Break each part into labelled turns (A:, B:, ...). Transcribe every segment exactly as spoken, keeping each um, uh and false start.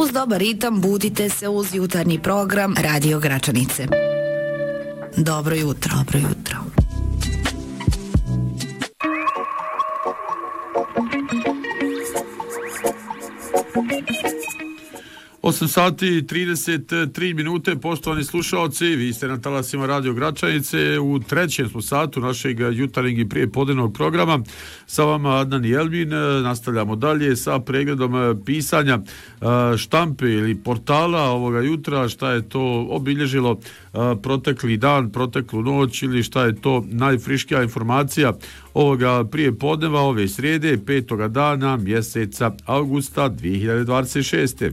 A: Uz dobar ritam budite se uz jutarnji program Radio Gračanice. Dobro jutro, dobro jutro.
B: osam sati i trideset tri minute, poštovani slušalci, vi ste na talasima Radio Gračanice, u trećem smo satu našeg jutarnjeg i prijepodnevnog programa. Sa vama Adnan i Elmin, nastavljamo dalje sa pregledom pisanja štampe ili portala ovoga jutra, šta je to obilježilo protekli dan, proteklu noć ili šta je to najfriškija informacija ovoga prijepodneva ove srijede, petoga dana mjeseca avgusta dvije hiljade dvadeset šeste.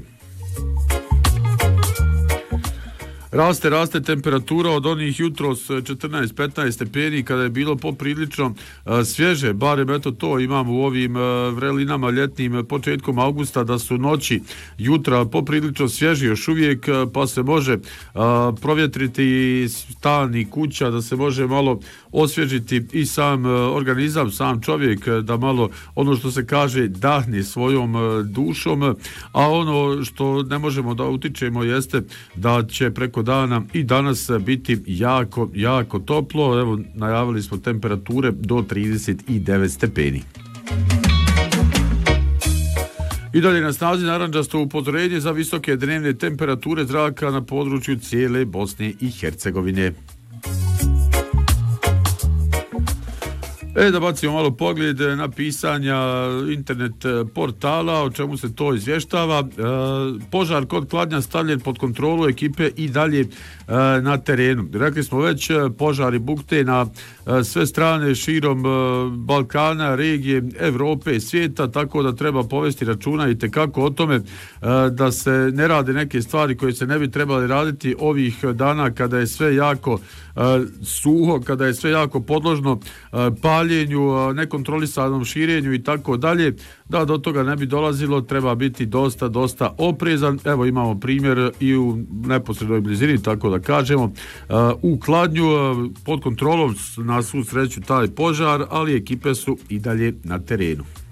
B: Raste, raste temperatura od onih jutros četrnaest petnaest stepeni kada je bilo poprilično a, svježe, barem eto to imamo u ovim a, vrelinama ljetnim početkom avgusta, da su noći jutra poprilično svježi još uvijek, a, pa se može a, provjetriti stan i kuća, da se može malo osvježiti i sam a, organizam, sam čovjek, da malo ono što se kaže dahne svojom a, dušom, a ono što ne možemo da utičemo jeste da će preko dana i danas biti jako, jako toplo. Evo, najavili smo temperature do trideset devet stepeni. I dalje na snazi narandžasto upozorenje za visoke dnevne temperature zraka na području cijele Bosne i Hercegovine. E, da bacimo malo pogled na pisanja internet portala, o čemu se to izvještava. E, požar kod Kladnja stavljen pod kontrolu, ekipe i dalje e, na terenu. Rekli smo već, požari bukte na e, sve strane širom e, Balkana, regije, Evrope, svijeta, tako da treba povesti računa i tekako o tome e, da se ne rade neke stvari koje se ne bi trebali raditi ovih dana kada je sve jako e, suho, kada je sve jako podložno e, paljenju, nekontrolisanom širenju i tako dalje. Da do toga ne bi dolazilo, treba biti dosta, dosta oprezan. Evo imamo primjer i u neposrednoj blizini, tako da kažemo, u Kladnju pod kontrolom na svu sreću taj požar, ali ekipe su i dalje na terenu.